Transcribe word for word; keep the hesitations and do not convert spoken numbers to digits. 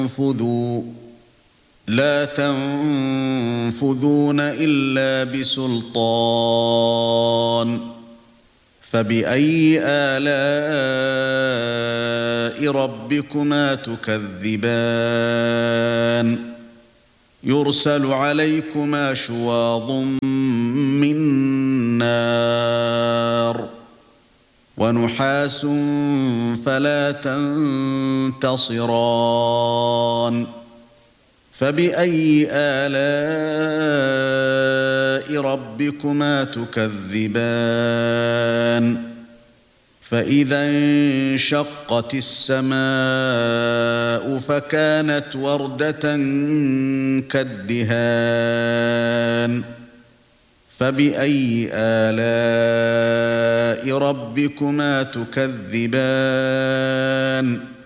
تنفذوا لا تنفذون إلا بسلطان فبأي آلاء ربكما تكذبان يرسل عليكما شواظ من نار ونحاس فلا تنتصران فبأي آلاء ربكما تكذبان فإذا انشقت السماء فكانت وردة كالدهان فبأي آلاء ربكما تكذبان